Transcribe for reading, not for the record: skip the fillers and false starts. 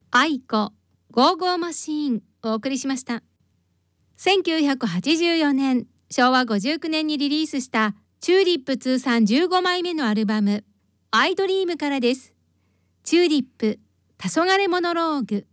愛子ゴーゴーマシーンをお送りしました。1984年昭和59年にリリースしたチューリップ通算15枚目のアルバムアイドリームからです。チューリップ黄昏モノローグ。